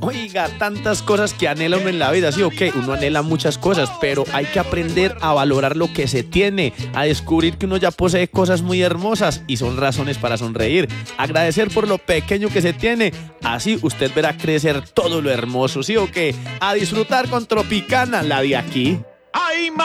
Oiga, tantas cosas que anhela uno en la vida, sí, ok, uno anhela muchas cosas, pero hay que aprender a valorar lo que se tiene, a descubrir que uno ya posee cosas muy hermosas y son razones para sonreír, agradecer por lo pequeño que se tiene, así usted verá crecer todo lo hermoso, sí, ok, a disfrutar con Tropicana, la de aquí.